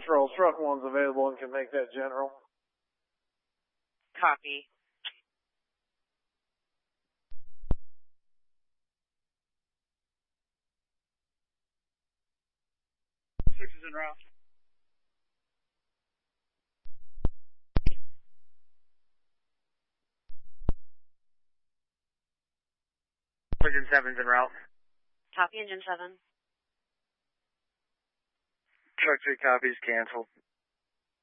Control, truck 1's available and can make that general. Copy. 6 is en route. Engine 7's en route. Copy, Engine 7. Truck 3 copies, canceled.